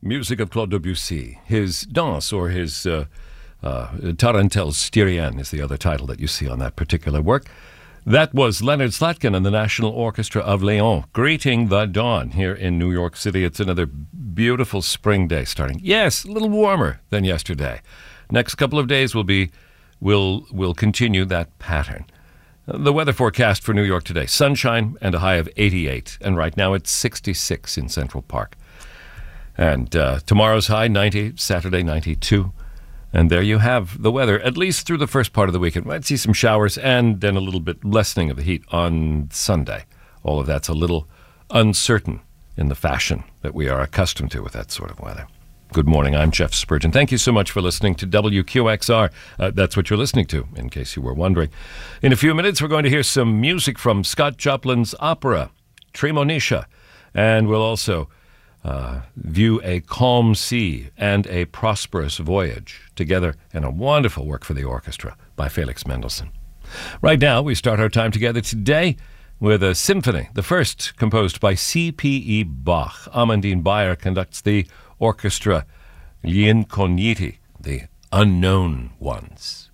music of Claude Debussy. His Danse, or his Tarentelle Styrienne is the other title that you see on that particular work. That was Leonard Slatkin and the National Orchestra of Leon, greeting the dawn here in New York City. It's another beautiful spring day starting. Yes, a little warmer than yesterday. Next couple of days will continue that pattern. The weather forecast for New York today: sunshine and a high of 88, and right now it's 66 in Central Park. And tomorrow's high 90, Saturday 92. And there you have the weather, at least through the first part of the weekend. Might see some showers and then a little bit lessening of the heat on Sunday. All of that's a little uncertain in the fashion that we are accustomed to with that sort of weather. Good morning, I'm Jeff Spurgeon. Thank you so much for listening to WQXR. That's what you're listening to, in case you were wondering. In a few minutes, we're going to hear some music from Scott Joplin's opera, Tremonisha, and we'll also view a calm sea and a prosperous voyage together in a wonderful work for the orchestra by Felix Mendelssohn. Right now, we start our time together today with a symphony, the first composed by C.P.E. Bach. Amandine Bayer conducts the orchestra Gli Incogniti, the unknown ones.